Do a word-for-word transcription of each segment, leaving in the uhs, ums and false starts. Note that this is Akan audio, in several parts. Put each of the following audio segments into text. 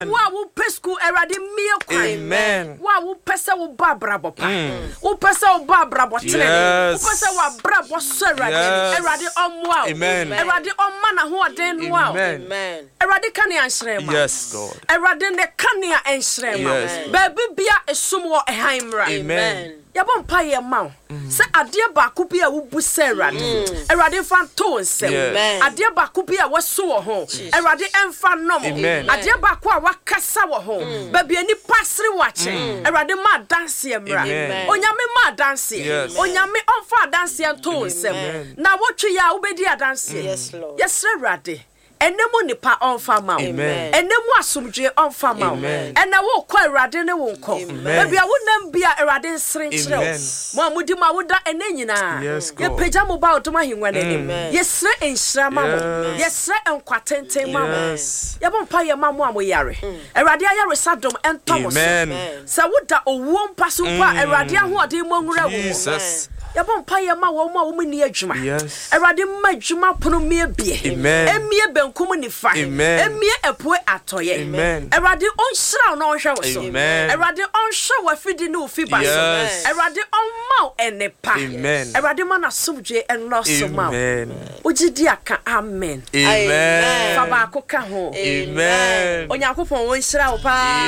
Wa wo pesku erade mie kwan. Amen. Wa wo pese wo ba brabo pa. Wo pese wo ba brabo tere. Wo pese wo brabo so erade. Erade omwa. Amen. Erade omma na ho den wa. Amen. Erade kan ya nhrema. Yes, Lord. Erade ne kan ya nhrema. Ba bibia esum wo ehanmra. Amen. Yabon pa ye ma. Se ade ba ko bia wo bu se erade. Erade fa to nsem. Ade ba ko bia wo so wo ho. Erade emfa nom. Ade ba ko a wakasa wo ho. Ba bia ni pasre wache. Erade ma dance emra. Onyame ma dance. Onyame onfa dance to nsem. Na wo twe ya wo bedi dance. Yes Lord. Yes erade. Enemu nipa onfa ma. Enemu asumdwe onfa ma. Ena wo kwa erade ne wo nko. Bia wo nam bia erade nsren kire. Mo amudi ma wo da ene nyina. Ye peja mo ba odoma hinwa ne. Ye sre enhira ma mo. Ye sre enkwatenten ma mo. Ye bon pa ye ma mo amo yare. Erade ayare sadom entomo so. Sa wo da owo mpa so pa erade ahoɔden mo nwura wo. Jesus. Yabon pa ye ma wo ma wo ni adwuma. Erade ma adwuma pono mie bie. Emie benkum ni fa. Emie epoe atoye. Erade on hira na on hwe wo so. Erade on hwe wa fidi ni ofi ba so. Erade on ma enepa. Erade ma na somdwe enlo so ma. Ogidi aka amen. Amen. Fa ba ko ka ho. Amen. Onyankopon won hira wo pa.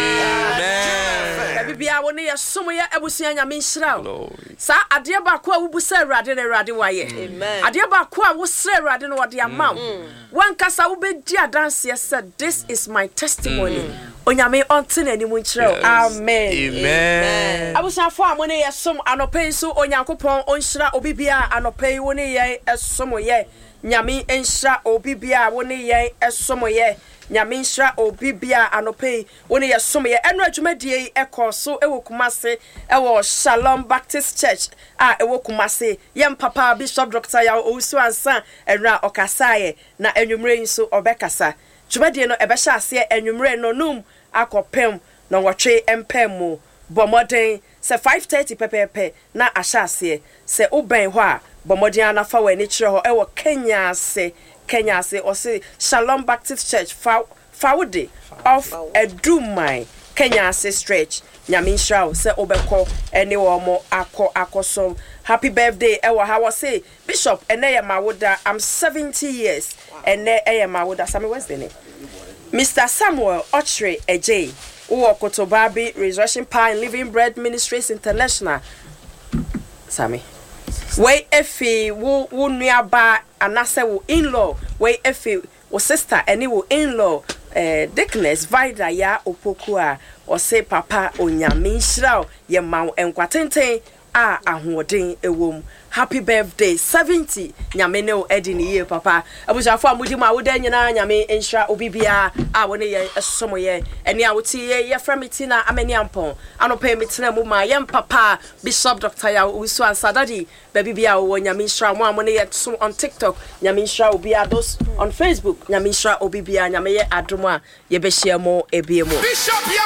Amen. Bibia wo ne ye som ye abusia nyame hira wo. Sa ade ba ko wo busa erade na erade waye. Amen. Ade ba ko a wo sre erade no wode amam. Wan kasa wo be di adanse said this is my testimony. Onyame onte na ni mu nkyerɛ. Amen. Amen. Abusafo amone ye som anopen so onyankopon onhyira obibia anopen wo ne ye esom ye. Nyame enhyira obibia wo ne ye esom ye. Nyame nhyira obibia anopen wo ne ye som ye. Eno adwumadie ekoso ewo Kumase ewo Shalom Baptist Church a ewo Kumase yem papa Bishop Doctor ya Owusu Ansa enra okasaye na enwumre nso obekasa. Dwumadie no ebehya ase enwumre no num akopem na wotwe empem bomoden se five thirty pepepe na ahya ase se uben ho a bomoden anafa wani kire ho ewo Kenya ase Kenya ase o se Shalom Baptist Church fa fawde of Edumai Kenya ase stretch nyame nhyira se obekọ ene wo mo akọ akosom. Happy birthday ewo ha say Bishop ene ye mawoda. I'm seventy years ene eye mawoda. Sami, what's the name? Mister Samuel Ochre Ej Uwo Kotobabi Resurrection Power and Living Bread Ministries International. Sami, we efi wo wo nuaba anase wo in-law we efi wo sister eni wo in-law eh Dickness Vida ya Opokua o say papa onyame nhyira ye ma enkwatenten a ahoden ewom. Happy birthday seventy nyame ne o edi ni ye papa. Abusafo amudi ma woda nyina nyame enhyira obibia a woni ye esomo ye eni a woti ye ye framiti na amani ampon anope mitina mu ma ye papa Bishop Doctor ya Owusu Ansa daddy baby bia wo nyame nhyira mo amone ye so on TikTok nyame nhyira obia those on Facebook nyame nhyira obibia nyame ye adomo a ye behia mo ebie mo.